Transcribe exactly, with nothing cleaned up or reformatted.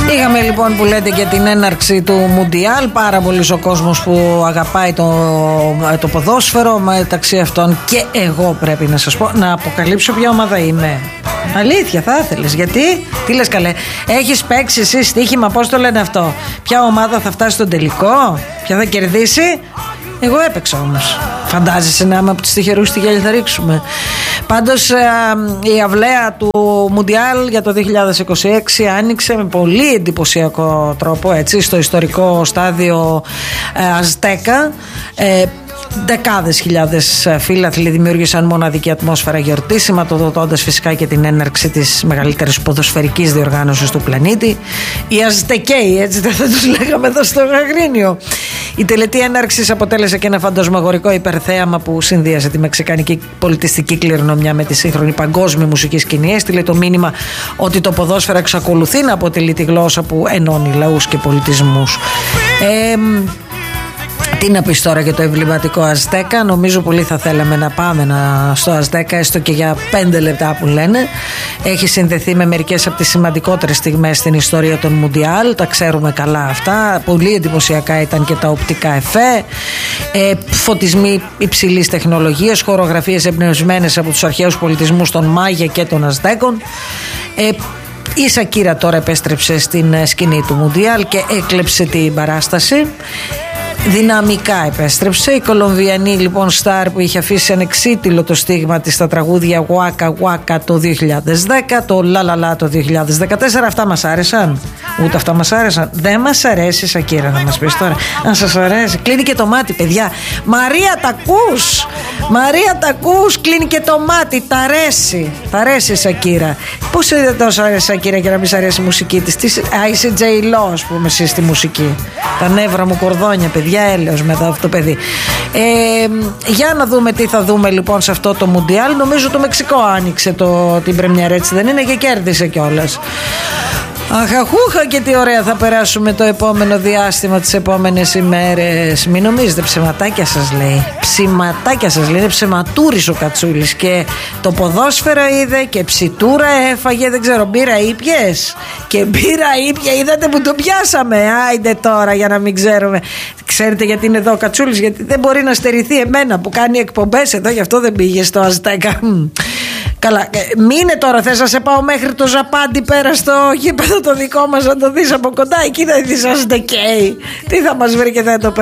Είχαμε λοιπόν που λέτε και την έναρξη του Μουντιάλ. Πάρα πολλοί ο κόσμος που αγαπάει το, το ποδόσφαιρο. Μεταξύ αυτών και εγώ, πρέπει να σας πω, να αποκαλύψω ποια ομάδα είμαι. Αλήθεια, θα ήθελες? Γιατί, τι λες καλέ, έχεις παίξει εσύ στοίχημα, πώς το λένε αυτό? Ποια ομάδα θα φτάσει στον τελικό, ποια θα κερδίσει? Εγώ έπαιξα όμως. Φαντάζεσαι να είμαι από τους τυχερούς, τι γέλια θα ρίξουμε? Πάντως η αυλαία του Μουντιάλ για το δύο χιλιάδες είκοσι έξι άνοιξε με πολύ εντυπωσιακό τρόπο, έτσι, στο ιστορικό στάδιο Αζτέκα. ε, Δεκάδες χιλιάδες φίλαθλοι δημιούργησαν μοναδική ατμόσφαιρα γιορτή, σηματοδοτώντας φυσικά και την έναρξη της μεγαλύτερης ποδοσφαιρικής διοργάνωσης του πλανήτη. Οι Αζτεκαίοι, έτσι δεν θα τους λέγαμε εδώ στο Αγρίνιο. Η τελετή έναρξης αποτέλεσε και ένα φαντασμαγορικό υπερθέαμα που συνδύασε τη μεξικανική πολιτιστική κληρονομιά με τη σύγχρονη παγκόσμια μουσική σκηνή. Έστειλε το μήνυμα ότι το ποδόσφαιρο εξακολουθεί να αποτελεί τη γλώσσα που ενώνει λαούς και πολιτισμούς. Ε, Τι να πεις τώρα για το εμβληματικό Αζτέκα? Νομίζω πολύ θα θέλαμε να πάμε να, στο Αζτέκα, έστω και για πέντε λεπτά που λένε. Έχει συνδεθεί με μερικές από τις σημαντικότερες στιγμές στην ιστορία των Μουντιάλ. Τα ξέρουμε καλά αυτά. Πολύ εντυπωσιακά ήταν και τα οπτικά εφέ. Ε, φωτισμοί υψηλής τεχνολογίας, χορογραφίες εμπνευσμένες από τους αρχαίους πολιτισμούς των Μάγια και των Αζτέκων. Ε, Η Σακύρα τώρα επέστρεψε στην σκηνή του Μουντιάλ και έκλεψε την παράσταση. Δυναμικά επέστρεψε. Η Κολομβιανή λοιπόν στάρ που είχε αφήσει ανεξίτηλο το στίγμα της στα τραγούδια Waka Waka το δύο χιλιάδες δέκα, το La La La το δύο χιλιάδες δεκατέσσερα. Αυτά μας άρεσαν? Ούτε αυτά μας άρεσαν. Δεν μας αρέσει η Σακύρα, να μας πεις τώρα. Αν σας αρέσει, κλείνει και το μάτι, παιδιά. Μαρία, τα ακούς? Μαρία, τα ακούς? Κλείνει και το μάτι. Τα αρέσει. Τα αρέσει η Σακύρα. Πώς δεν τόσο αρέσει η Σακύρα και να μην σ' αρέσει η μουσική της? Τι, α, είσαι Τζέι Λο, ας πούμε, εσύ στη μουσική. Τα νεύρα μου κορδόνια, παιδιά, έλεος μετά αυτό το παιδί. Ε, για να δούμε τι θα δούμε λοιπόν σε αυτό το Μουντιάλ. Νομίζω το Μεξικό άνοιξε το, την πρεμιέρα, έτσι δεν είναι? Και κέρδισε κιόλας. Αχαχούχα, και τι ωραία θα περάσουμε το επόμενο διάστημα, τις επόμενες ημέρες. Μην νομίζετε, ψεματάκια σας λέει. Ψηματάκια σας λέει. Είναι ψεματούρης ο Κατσούλης. Και το ποδόσφαιρο είδε και ψιτούρα έφαγε. Δεν ξέρω, μπύρα ήπιες? Και μπύρα ήπια, είδατε που το πιάσαμε? Άιντε τώρα, για να μην ξέρουμε. Ξέρετε γιατί είναι εδώ ο Κατσούλης? Γιατί δεν μπορεί να στερηθεί εμένα που κάνει εκπομπές εδώ. Γι' αυτό δεν πήγε στο Αζτέκα. Καλά, μείνε τώρα, θες να σε πάω μέχρι το Ζαπάντι πέρα στο γήπεδο το δικό μας να το δεις από κοντά? Εκεί θα δεις Αζτεκαίοι. Τι θα μας βρει και θα το